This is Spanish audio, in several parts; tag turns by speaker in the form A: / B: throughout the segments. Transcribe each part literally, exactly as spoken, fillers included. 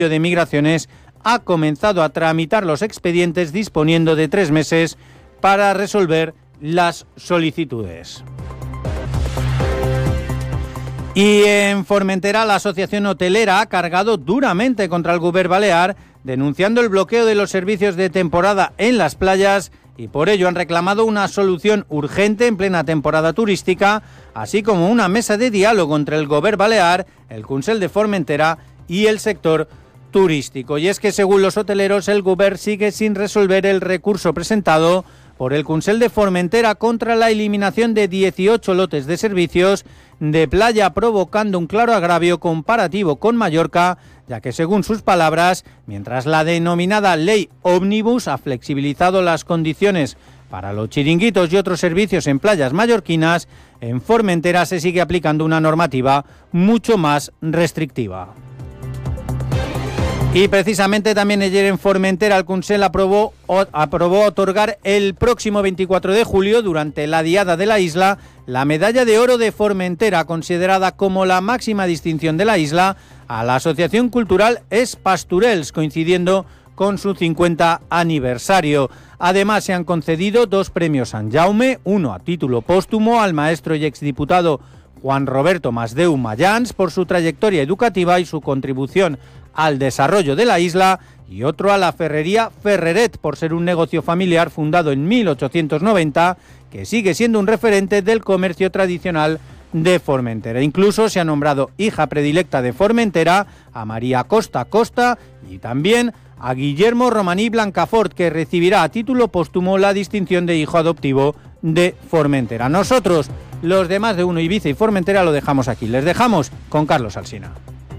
A: de Migraciones ha comenzado a tramitar los expedientes disponiendo de tres meses para resolver las solicitudes. Y en Formentera, la Asociación Hotelera ha cargado duramente contra el Govern balear, denunciando el bloqueo de los servicios de temporada en las playas, y por ello han reclamado una solución urgente en plena temporada turística, así como una mesa de diálogo entre el Govern balear, el Consell de Formentera y el sector turístico. Y es que, según los hoteleros, el Govern sigue sin resolver el recurso presentado por el Consell de Formentera contra la eliminación de dieciocho lotes de servicios de playa, provocando un claro agravio comparativo con Mallorca, ya que, según sus palabras, mientras la denominada Ley Ómnibus ha flexibilizado las condiciones para los chiringuitos y otros servicios en playas mallorquinas, en Formentera se sigue aplicando una normativa mucho más restrictiva. Y precisamente también ayer en Formentera el Consell aprobó, aprobó otorgar el próximo veinticuatro de julio, durante la Diada de la isla, la Medalla de Oro de Formentera, considerada como la máxima distinción de la isla, a la Asociación Cultural Es Pasturels, coincidiendo con su cincuenta aniversario. Además, se han concedido dos premios Sant Jaume, uno a título póstumo al maestro y exdiputado Juan Roberto Masdeu Mayans por su trayectoria educativa y su contribución al desarrollo de la isla, y otro a la Ferrería Ferreret por ser un negocio familiar fundado en mil ochocientos noventa, que sigue siendo un referente del comercio tradicional de Formentera. Incluso se ha nombrado hija predilecta de Formentera a María Costa Costa y también a Guillermo Romaní Blancafort, que recibirá a título póstumo la distinción de hijo adoptivo de Formentera. Nosotros, los demás de Uno Ibiza y Formentera, lo dejamos aquí. Les dejamos con Carlos Alsina.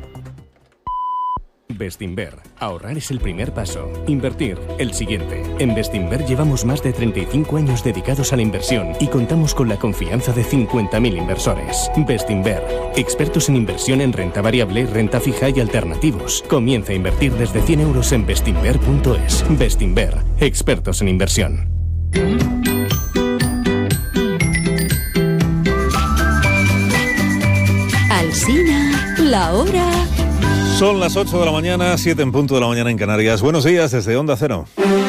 B: Bestinver. Ahorrar es el primer paso. Invertir, el siguiente. En Bestinver llevamos más de treinta y cinco años dedicados a la inversión y contamos con la confianza de cincuenta mil inversores. Bestinver. Expertos en inversión en renta variable, renta fija y alternativos. Comienza a invertir desde cien euros en bestinver punto es. Bestinver. Expertos en inversión.
C: Alsina, la hora.
D: Son las ocho de la mañana, siete en punto de la mañana en Canarias. Buenos días desde Onda Cero.